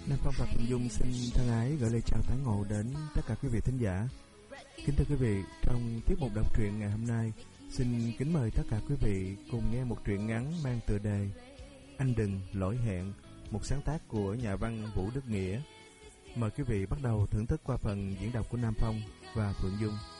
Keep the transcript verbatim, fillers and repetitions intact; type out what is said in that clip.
Nam Phong và Phượng Dung xin thân ái gửi lời chào tán ngộ đến tất cả quý vị thính giả. Kính thưa quý vị, trong tiết mục đọc truyện ngày hôm nay, xin kính mời tất cả quý vị cùng nghe một truyện ngắn mang tựa đề Anh Đừng Lỗi Hẹn, một sáng tác của nhà văn Vũ Đức Nghĩa. Mời quý vị bắt đầu thưởng thức qua phần diễn đọc của Nam Phong và Phượng Dung.